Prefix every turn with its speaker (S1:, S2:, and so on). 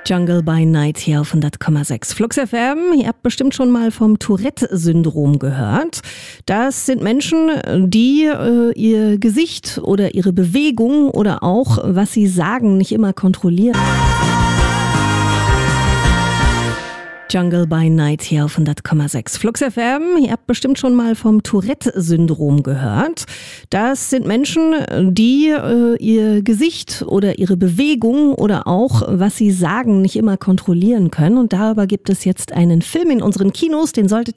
S1: Jungle by Night hier auf 100,6 Flux FM. Ihr habt bestimmt schon mal vom Tourette-Syndrom gehört. Das sind Menschen, die ihr Gesicht oder ihre Bewegung oder auch, was sie sagen, nicht immer kontrollieren. Jungle by Night hier auf 100,6 Flux FM. Ihr habt bestimmt schon mal vom Tourette-Syndrom gehört. Das sind Menschen, die ihr Gesicht oder ihre Bewegung oder auch, was sie sagen, nicht immer kontrollieren können. Und darüber gibt es jetzt einen Film in unseren Kinos, den solltet